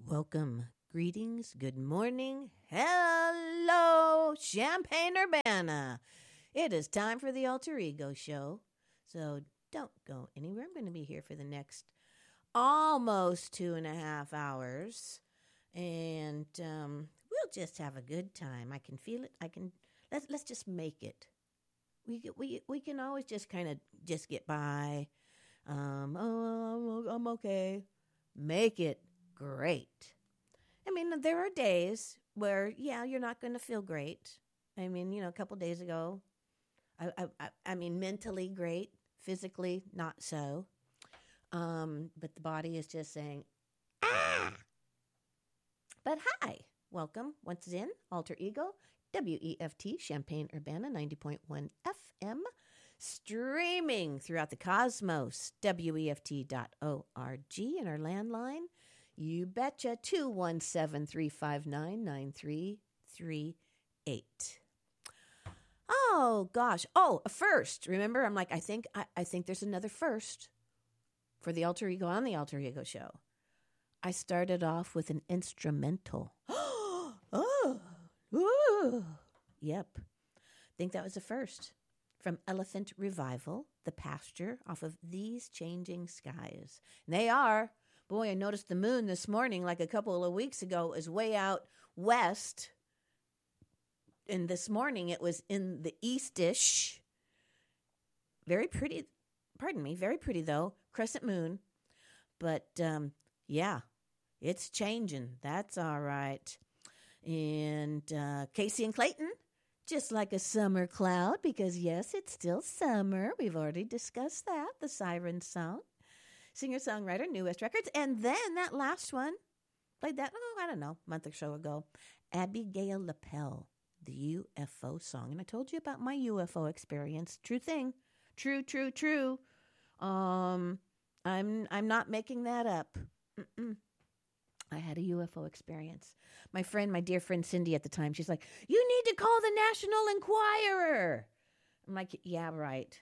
Welcome, greetings, good morning, hello, Champaign-Urbana. It is time for the Alter Ego Show, so don't go anywhere. I'm going to be here for the next almost 2.5 hours, and we'll just have a good time. I can feel it. Let's just make it. We can always just kind of just get by. I'm okay. Make it great. I mean, there are days where, you're not going to feel great. I mean, a couple days ago, I mean, mentally great, physically not so. But the body is just saying, ah. But hi, welcome once again, Alter Ego, WEFT, Champaign-Urbana, 90.1 FM, streaming throughout the cosmos, WEFT.org, and our landline, you betcha, 217-359-9338. Oh, gosh. Oh, a first. Remember, I'm like, I think there's another first for the Alter Ego on the Alter Ego Show. I started off with an instrumental. Oh, ooh. Yep. Think that was the first. From Elephant Revival, The Pasture, off of These Changing Skies. And they are. Boy, I noticed the moon this morning, like a couple of weeks ago, is way out west. And this morning it was in the eastish. Very pretty. Pardon me. Very pretty, though. Crescent moon. But, it's changing. That's all right. And Casey and Clayton, just like a summer cloud, because, yes, it's still summer. We've already discussed that, the Siren song. Singer-songwriter, New West Records. And then that last one, played that, I don't know, a month or so ago. Abigail Lapel, the UFO song. And I told you about my UFO experience. True thing. True. I'm not making that up. I had a UFO experience. My dear friend Cindy at the time, she's like, you need to call the National Enquirer. I'm like, yeah, right.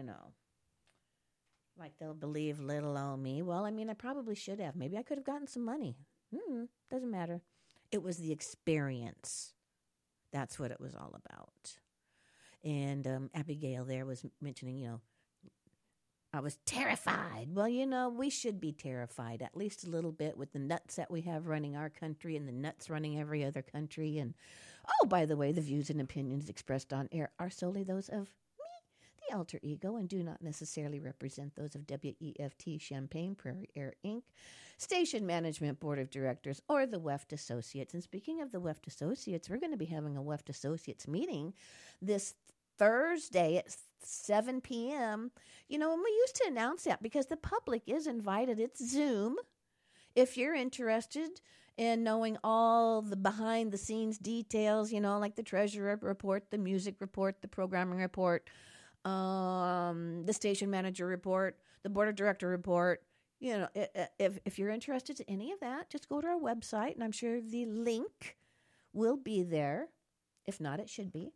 Like they'll believe little old me. Well, I mean, I probably should have. Maybe I could have gotten some money. Doesn't matter. It was the experience. That's what it was all about. And Abigail there was mentioning, I was terrified. Well, we should be terrified, at least a little bit, with the nuts that we have running our country and the nuts running every other country. And, oh, by the way, the views and opinions expressed on air are solely those of me, the Alter Ego, and do not necessarily represent those of WEFT Champaign Prairie Air Inc., Station Management Board of Directors, or the Weft Associates. And speaking of the Weft Associates, we're going to be having a Weft Associates meeting this Thursday at 7 p.m. And we used to announce that because the public is invited. It's Zoom. If you're interested in knowing all the behind-the-scenes details, like the treasurer report, the music report, the programming report, the station manager report, the board of director report, if you're interested in any of that, just go to our website, and I'm sure the link will be there. If not, it should be.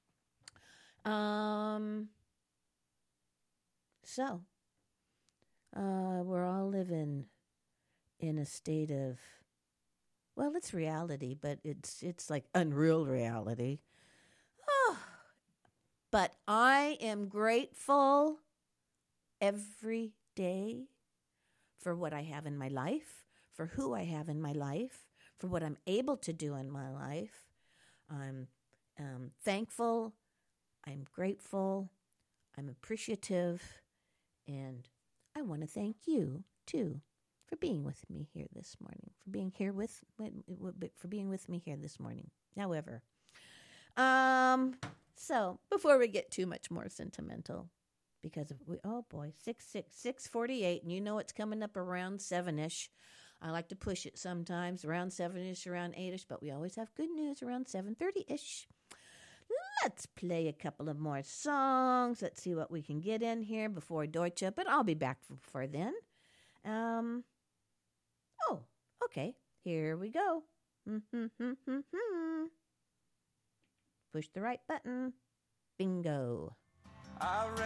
So, we're all living in a state of, well, it's reality, but it's like unreal reality. Oh, but I am grateful every day for what I have in my life, for who I have in my life, for what I'm able to do in my life. I'm thankful. I'm grateful. I'm appreciative. And I want to thank you, too, for being with me here this morning, for being with me here this morning. However, so before we get too much more sentimental, because of, 6:48, and it's coming up around 7-ish. I like to push it sometimes around 7-ish, around 8-ish, but we always have good news around 7:30-ish. Let's play a couple of more songs. Let's see what we can get in here before Deutsche, but I'll be back before then. Okay. Here we go. Push the right button. Bingo.